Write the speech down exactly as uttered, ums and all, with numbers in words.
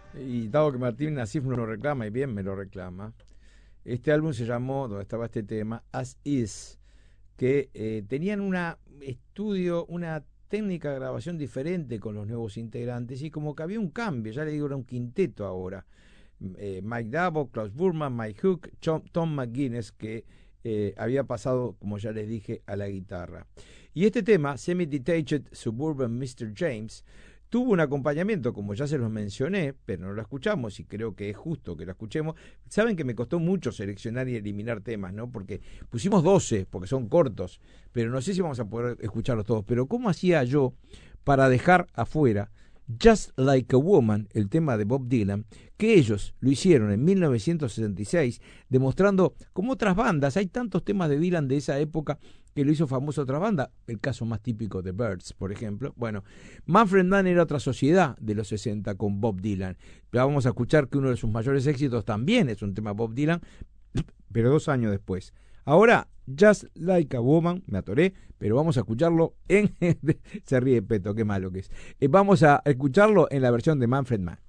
Y dado que Martín Nasif me lo reclama, y bien me lo reclama, este álbum se llamó, donde estaba este tema, As Is, que eh, tenían un estudio, una técnica de grabación diferente con los nuevos integrantes, y como que había un cambio, ya le digo, era un quinteto ahora. Eh, Mike Davo, Klaus Burman, Mike Hook, Tom McGuinness, que eh, había pasado, como ya les dije, a la guitarra. Y este tema, Semi-Detached Suburban mister James, tuvo un acompañamiento, como ya se los mencioné, pero no lo escuchamos y creo que es justo que lo escuchemos. Saben que me costó mucho seleccionar y eliminar temas, ¿no? Porque pusimos doce, porque son cortos, pero no sé si vamos a poder escucharlos todos. Pero ¿cómo hacía yo para dejar afuera Just Like a Woman, el tema de Bob Dylan, que ellos lo hicieron en mil novecientos sesenta y seis, demostrando como otras bandas, hay tantos temas de Dylan de esa época que lo hizo famoso otra banda, el caso más típico de Byrds, por ejemplo. Bueno, Manfred Mann era otra sociedad de los sesenta con Bob Dylan. Ya vamos a escuchar que uno de sus mayores éxitos también es un tema Bob Dylan, pero dos años después. Ahora, Just Like a Woman, me atoré, pero vamos a escucharlo en... Se ríe Peto, qué malo que es. Eh, vamos a escucharlo en la versión de Manfred Mann.